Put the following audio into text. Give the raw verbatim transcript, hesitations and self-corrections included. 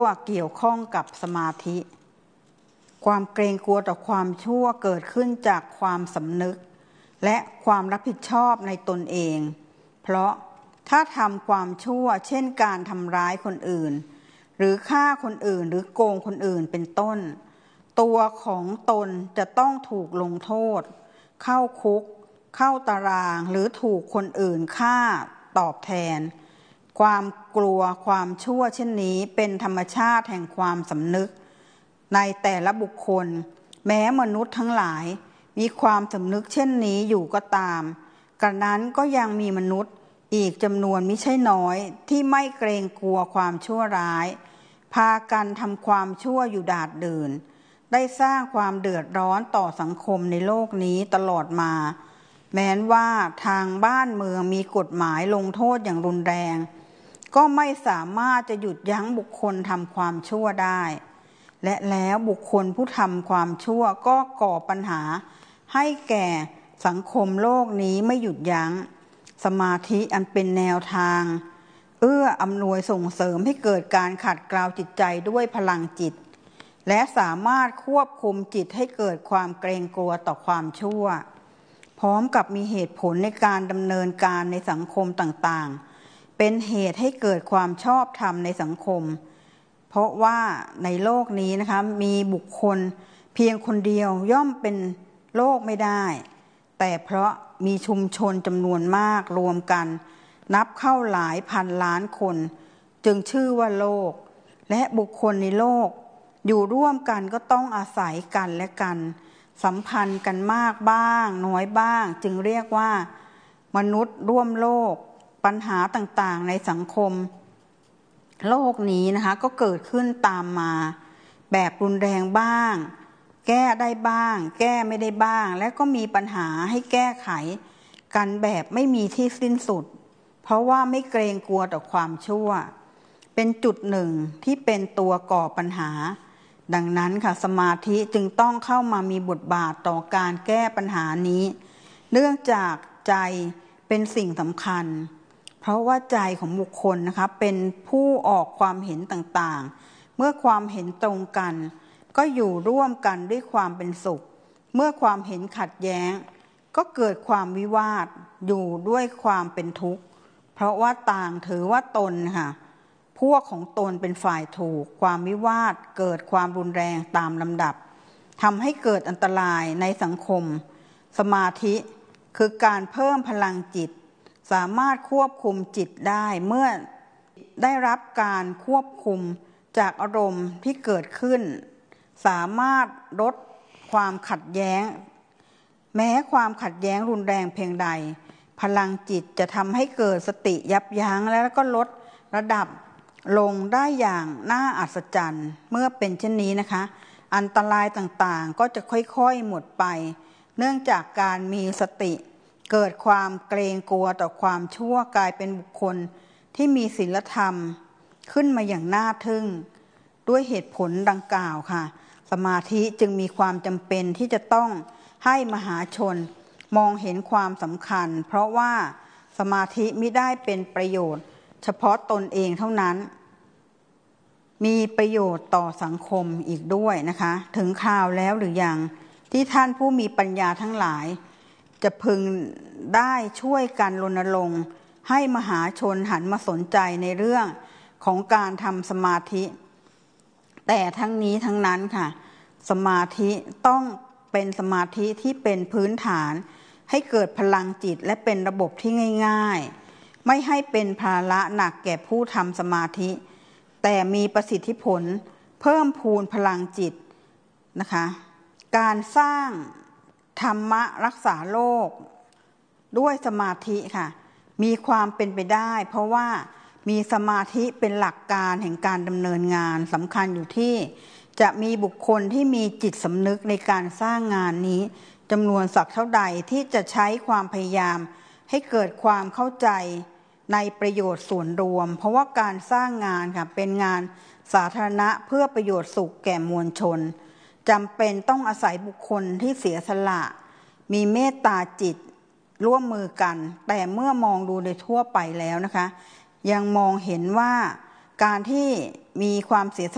ว่าเกี่ยวข้องกับสมาธิความเกรงกลัวต่อความชั่วเกิดขึ้นจากความสำนึกและความรับผิดชอบในตนเองเพราะถ้าทำความชั่วเช่นการทำร้ายคนอื่นหรือฆ่าคนอื่นหรือโกงคนอื่นเป็นต้นตัวของตนจะต้องถูกลงโทษเข้าคุกเข้าตารางหรือถูกคนอื่นฆ่าตอบแทนความกลัวความชั่วเช่นนี้เป็นธรรมชาติแห่งความสำนึกในแต่ละบุคคลแม้มนุษย์ทั้งหลายมีความสำนึกเช่นนี้อยู่ก็ตามกระนั้นก็ยังมีมนุษย์อีกจำนวนมิใช่น้อยที่ไม่เกรงกลัวความชั่วร้ายพากันทำความชั่วอยู่ดาดดื่นได้สร้างความเดือดร้อนต่อสังคมในโลกนี้ตลอดมาแม้ว่าทางบ้านเมืองมีกฎหมายลงโทษอย่างรุนแรงก็ไม่สามารถจะหยุดยั้งบุคคลทำความชั่วได้และแล้วบุคคลผู้ทำความชั่วก็ก่อปัญหาให้แก่สังคมโลกนี้ไม่หยุดยั้งสมาธิอันเป็นแนวทางเอื้ออำนวยส่งเสริมให้เกิดการขัดเกลาจิตใจด้วยพลังจิตและสามารถควบคุมจิตให้เกิดความเกรงกลัวต่อความชั่วพร้อมกับมีเหตุผลในการดำเนินการในสังคมต่างๆเป็นเหตุให้เกิดความชอบธรรมในสังคมเพราะว่าในโลกนี้นะคะมีบุคคลเพียงคนเดียวย่อมเป็นโลกไม่ได้แต่เพราะมีชุมชนจำนวนมากรวมกันนับเข้าหลายพันล้านคนจึงชื่อว่าโลกและบุคคลในโลกอยู่ร่วมกันก็ต้องอาศัยกันและกันสัมพันธ์กันมากบ้างน้อยบ้างจึงเรียกว่ามนุษย์ร่วมโลกปัญหาต่างๆในสังคมโลกนี้นะคะก็เกิดขึ้นตามมาแบบรุนแรงบ้างแก้ได้บ้างแก้ไม่ได้บ้างและก็มีปัญหาให้แก้ไขกันแบบไม่มีที่สิ้นสุดเพราะว่าไม่เกรงกลัวต่อความชั่วเป็นจุดหนึ่งที่เป็นตัวก่อปัญหาดังนั้นค่ะสมาธิจึงต้องเข้ามามีบทบาทต่อการแก้ปัญหานี้เนื่องจากใจเป็นสิ่งสำคัญเพราะว่าใจของบุคคลนะคะเป็นผู้ออกความเห็นต่างๆเมื่อความเห็นตรงกันก็อยู่ร่วมกันด้วยความเป็นสุขเมื่อความเห็นขัดแย้งก็เกิดความวิวาทอยู่ด้วยความเป็นทุกข์เพราะว่าต่างถือว่าตนค่ะพวกของตนเป็นฝ่ายถูกความวิวาทเกิดความรุนแรงตามลำดับทำให้เกิดอันตรายในสังคมสมาธิคือการเพิ่มพลังจิตสามารถควบคุมจิตได้เมื่อได้รับการควบคุมจากอารมณ์ที่เกิดขึ้นสามารถลดความขัดแย้งแม้ความขัดแย้งรุนแรงเพียงใดพลังจิตจะทำให้เกิดสติยับยั้งแล้วก็ลดระดับลงได้อย่างน่าอัศจรรย์เมื่อเป็นเช่นนี้นะคะอันตรายต่างๆก็จะค่อยๆหมดไปเนื่องจากการมีสติเกิดความเกรงกลัวต่อความชั่วกลายเป็นบุคคลที่มีศีลธรรมขึ้นมาอย่างน่าทึ่งด้วยเหตุผลดังกล่าวค่ะสมาธิจึงมีความจำเป็นที่จะต้องให้มหาชนมองเห็นความสำคัญเพราะว่าสมาธิมิได้เป็นประโยชน์เฉพาะตนเองเท่านั้นมีประโยชน์ต่อสังคมอีกด้วยนะคะถึงคราวแล้วหรือยังที่ท่านผู้มีปัญญาทั้งหลายจะพึงได้ช่วยกันรณรงค์ให้มหาชนหันมาสนใจในเรื่องของการทำสมาธิแต่ทั้งนี้ทั้งนั้นค่ะสมาธิต้องเป็นสมาธิที่เป็นพื้นฐานให้เกิดพลังจิตและเป็นระบบที่ง่ายๆไม่ให้เป็นภาระหนักแก่ผู้ทำสมาธิแต่มีประสิทธิผลเพิ่มพูนพลังจิตนะคะการสร้างธรรมะรักษาโลกด้วยสมาธิค่ะมีความเป็นไปได้เพราะว่ามีสมาธิเป็นหลักการแห่งการดำเนินงานสำคัญอยู่ที่จะมีบุคคลที่มีจิตสำนึกในการสร้างงานนี้จำนวนสักเท่าใดที่จะใช้ความพยายามให้เกิดความเข้าใจในประโยชน์ส่วนรวมเพราะว่าการสร้างงานค่ะเป็นงานสาธารณะเพื่อประโยชน์สุขแก่มวลชนจำเป็นต้องอาศัยบุคคลที่เสียสละมีเมตตาจิตร่วมมือกันแต่เมื่อมองดูโดยทั่วไปแล้วนะคะยังมองเห็นว่าการที่มีความเสียสละ